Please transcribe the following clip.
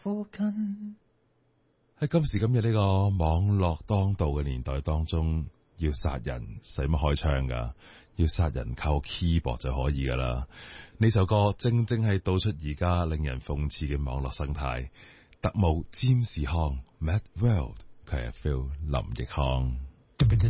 附近。 喺今時今日呢個網絡當道嘅年代當中，要殺人使乜開槍噶？要殺人靠 keyboard 就可以噶啦。呢首歌正正係道出而家令人諷刺嘅網絡生態。特務占士康 Mad World， 佢係 Phil 林奕匡。